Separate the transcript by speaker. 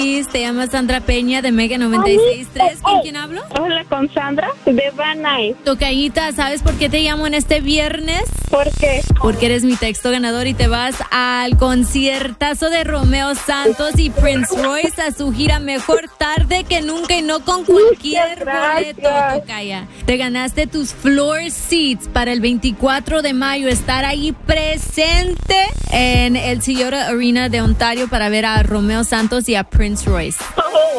Speaker 1: Te llamo Sandra Peña de Mega 96.3. ¿Con quién hablo?
Speaker 2: Hola, con Sandra de Van Nuys.
Speaker 1: Tocayita, ¿sabes por qué te llamo en este viernes?
Speaker 2: ¿Por qué?
Speaker 1: Porque eres mi texto ganador y te vas al conciertazo de Romeo Santos y Prince Royce a su gira Mejor Tarde que Nunca y no con cualquier boleto, Tocaya. Te ganaste tus floor seats para el 24 de mayo, estar ahí presente en el Toyota Arena de Ontario para ver a Romeo Santos y a Prince Royce.
Speaker 2: Oh,